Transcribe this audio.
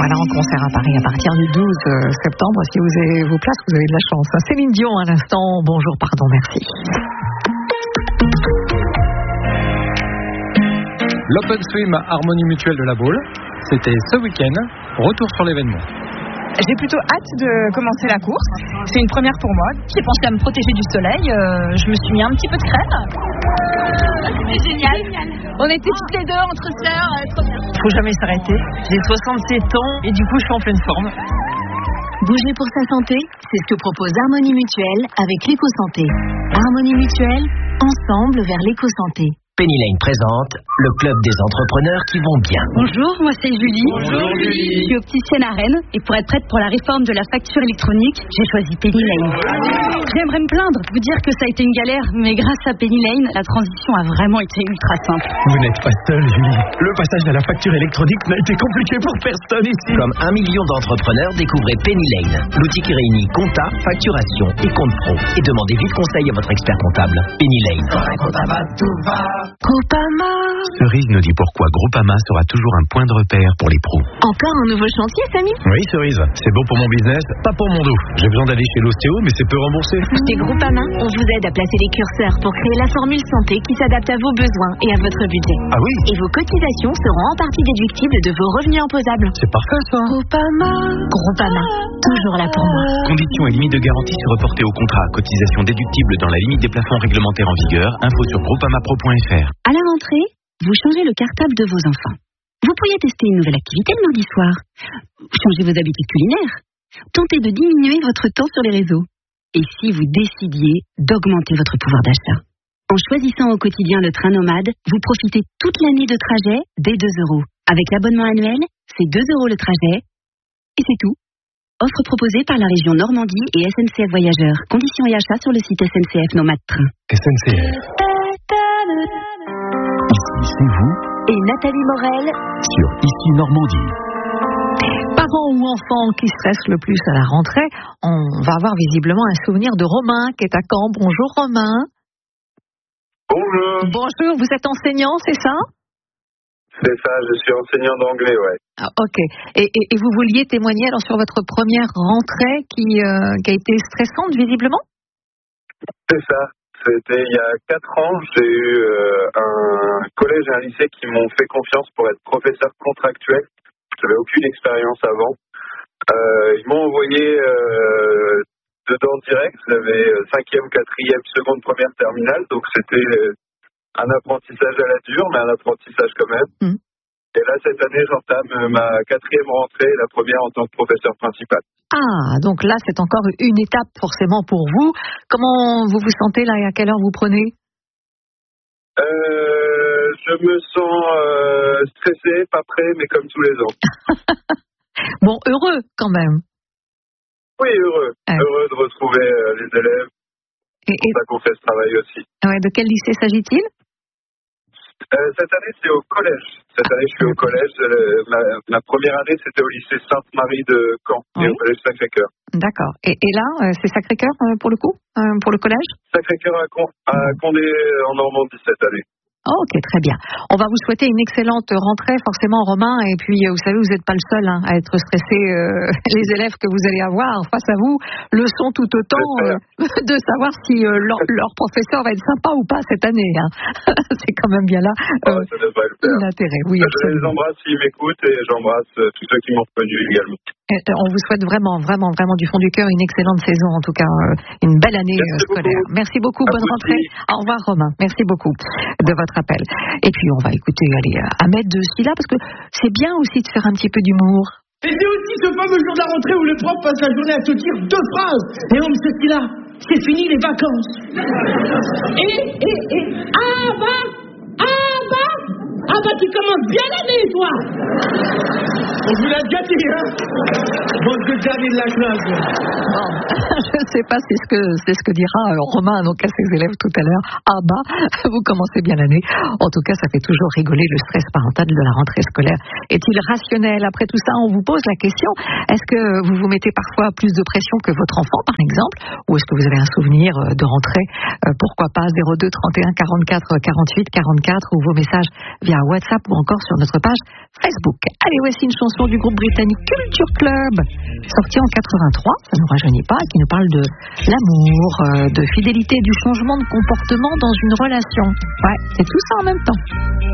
Voilà, en concert à Paris à partir du 12 septembre. Si vous avez vos places, vous avez de la chance. Céline Dion à l'instant. Bonjour, pardon, merci. L'Open Swim Harmonie Mutuelle de la Baule, c'était ce week-end. Retour sur l'événement. J'ai plutôt hâte de commencer la course. C'est une première pour moi. J'ai pensé à me protéger du soleil. Je me suis mis un petit peu de crème. C'était génial. On était toutes les deux entre sœurs. Trop bien. Faut jamais s'arrêter. J'ai 67 ans et du coup je suis en pleine forme. Bouger pour sa santé, c'est ce que propose Harmonie Mutuelle avec l'Éco-Santé. Harmonie Mutuelle, ensemble vers l'éco-santé. Penny Lane présente le club des entrepreneurs qui vont bien. Bonjour, moi c'est Julie. Bonjour Julie. Je suis opticienne à Rennes et pour être prête pour la réforme de la facture électronique, j'ai choisi Penny Lane. J'aimerais me plaindre, vous dire que ça a été une galère, mais grâce à Penny Lane, la transition a vraiment été ultra simple. Vous n'êtes pas seule, Julie. Le passage à la facture électronique n'a été compliqué pour personne ici. Comme 1 million d'entrepreneurs, découvrez Penny Lane, l'outil qui réunit compta, facturation et compte pro. Et demandez vite conseil à votre expert comptable. Penny Lane. Groupama. Cerise nous dit pourquoi Groupama sera toujours un point de repère pour les pros. Encore un nouveau chantier, Samy? Oui, Cerise, c'est bon pour mon business, pas pour mon dos. J'ai besoin d'aller chez l'ostéo, mais c'est peu remboursé. Chez Groupama, on vous aide à placer les curseurs pour créer la formule santé qui s'adapte à vos besoins et à votre budget. Ah oui? Et vos cotisations seront en partie déductibles de vos revenus imposables. C'est parfait ça. Groupama, toujours là pour moi. Conditions et limites de garantie se reporter au contrat. Cotisation déductible dans la limite des plafonds réglementaires en vigueur. Info sur groupamapro.fr. À la rentrée, vous changez le cartable de vos enfants. Vous pourriez tester une nouvelle activité le mardi soir. Changez vos habitudes culinaires. Tentez de diminuer votre temps sur les réseaux. Et si vous décidiez d'augmenter votre pouvoir d'achat? En choisissant au quotidien le train nomade, vous profitez toute l'année de trajet dès 2 €. Avec l'abonnement annuel, c'est 2 € le trajet. Et c'est tout. Offre proposée par la région Normandie et SNCF Voyageurs. Conditions et achats sur le site SNCF Nomade Train. SNCF. Ici, c'est vous Et Nathalie Morel sur Ici Normandie. Parents ou enfants qui stressent le plus à la rentrée, on va avoir visiblement un souvenir de Romain qui est à Caen. Bonjour Romain. Bonjour. Bonjour, vous êtes enseignant, c'est ça? C'est ça, je suis enseignant d'anglais, ouais. Ah, ok. Et vous vouliez témoigner alors sur votre première rentrée qui a été stressante visiblement? C'est ça. C'était il y a 4 ans, j'ai eu un collège et un lycée qui m'ont fait confiance pour être professeur contractuel. Je n'avais aucune expérience avant. Ils m'ont envoyé dedans direct. J'avais 5e, 4e, seconde, première terminale. Donc c'était un apprentissage à la dure, mais un apprentissage quand même. Et là, cette année, j'entame ma 4e rentrée, la première en tant que professeur principal. Ah, donc là, c'est encore une étape forcément pour vous. Comment vous vous sentez là et à quelle heure vous prenez? Je me sens stressé, pas prêt, mais comme tous les ans. Bon, heureux quand même. Oui, heureux. Heureux de retrouver les élèves. C'est pour ça qu'on fait ce travail aussi. Ouais, de quel lycée s'agit-il? Cette année, c'est au collège. Cette année, je suis au collège. Ma première année, c'était au lycée Sainte-Marie de Caen et au collège Sacré-Cœur. D'accord. Et là, c'est Sacré-Cœur pour le coup, pour le collège? Sacré-Cœur à Condé en Normandie cette année. Oh, ok, très bien. On va vous souhaiter une excellente rentrée, forcément, Romain. Et puis, vous savez, vous n'êtes pas le seul à être stressé. Les élèves que vous allez avoir face à vous le sont tout autant de savoir si leur professeur va être sympa ou pas cette année. C'est quand même bien là ça devrait le faire. l'intérêt. Oui, je les embrasse s'ils m'écoutent et j'embrasse tous ceux qui m'ont reconnu également. On vous souhaite vraiment du fond du cœur une excellente saison, en tout cas une belle année scolaire. Merci beaucoup, bonne rentrée. Au revoir Romain, merci beaucoup de votre appel. Et puis on va écouter Ahmed de Silla, parce que c'est bien aussi de faire un petit peu d'humour. Et c'est aussi ce fameux jour de la rentrée où le prof passe la journée à te dire 2 phrases. Et on me dit là, c'est fini les vacances. Ah bah tu commences bien l'année, toi. On vous l'a déjà dit, hein. Bon, que dernier de la classe. Bon, je ne sais pas si c'est ce que dira Romain donc à ses élèves tout à l'heure. Ah bah, vous commencez bien l'année. En tout cas, ça fait toujours rigoler le stress parental de la rentrée scolaire. Est-il rationnel? Après tout ça, on vous pose la question, est-ce que vous vous mettez parfois plus de pression que votre enfant, par exemple? Ou est-ce que vous avez un souvenir de rentrée? Pourquoi pas 02 31 44 48 44 ou vos messages via WhatsApp ou encore sur notre page Facebook. Allez, voici une chanson du groupe britannique Culture Club, sortie en 83, ça ne nous rajeunit pas, qui nous parle de l'amour, de fidélité, du changement de comportement dans une relation. Ouais, c'est tout ça en même temps.